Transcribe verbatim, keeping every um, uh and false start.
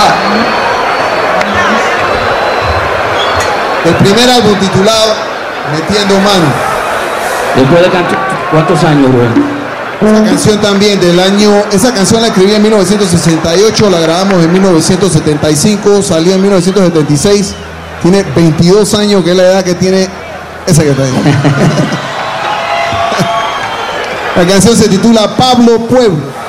Va. El primer álbum titulado Metiendo Mano. Después de cuántos años, Rubén. Esa canción también del año, esa canción la escribí en mil novecientos sesenta y ocho, la grabamos en mil novecientos setenta y cinco, salió en mil novecientos setenta y seis, tiene veintidós años, que es la edad que tiene esa que está ahí. La canción se titula Pablo Pueblo.